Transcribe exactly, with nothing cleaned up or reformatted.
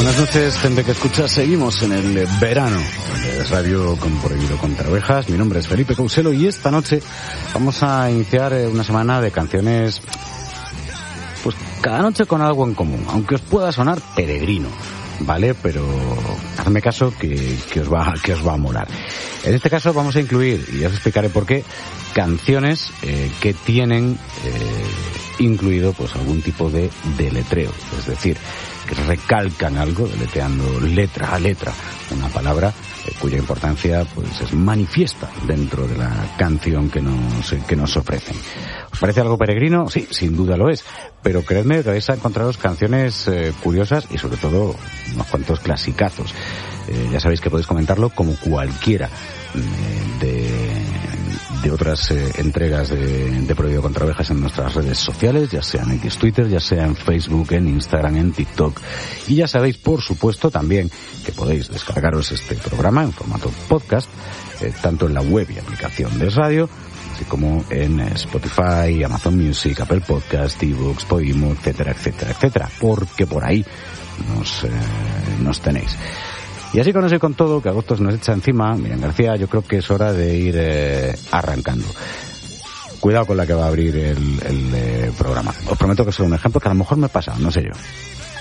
Buenas noches, gente que escucha. Seguimos en el verano de Radio con Prohibido contra Ovejas. Mi nombre es Felipe Couselo y esta noche vamos a iniciar una semana de canciones, pues cada noche con algo en común, aunque os pueda sonar peregrino, ¿vale? Pero hazme caso que, que os va, que os va a molar. En este caso vamos a incluir, y ya os explicaré por qué, canciones eh, que tienen eh, incluido pues algún tipo de deletreo, es decir, que recalcan algo, deletreando letra a letra una palabra eh, cuya importancia pues es manifiesta dentro de la canción que nos, que nos ofrecen. ¿Os parece algo peregrino? Sí, sin duda lo es, pero creedme, vais a encontraros canciones eh, curiosas y sobre todo unos cuantos clasicazos. Eh, ya sabéis que podéis comentarlo como cualquiera eh, de, de otras eh, entregas de, de Prohibido contra Ovejas en nuestras redes sociales, ya sea en X Twitter, ya sea en Facebook, en Instagram, en TikTok. Y ya sabéis, por supuesto, también que podéis descargaros este programa en formato podcast, eh, tanto en la web y aplicación de radio, así como en Spotify, Amazon Music, Apple Podcast, eBooks, Podimo, etcétera, etcétera, etcétera, porque por ahí nos, eh, nos tenéis. Y así con eso y con todo, que agosto nos echa encima, Miriam García, yo creo que es hora de ir eh, arrancando. Cuidado con la que va a abrir el, el eh, programa. Os prometo que es un ejemplo que a lo mejor me pasa, no sé yo.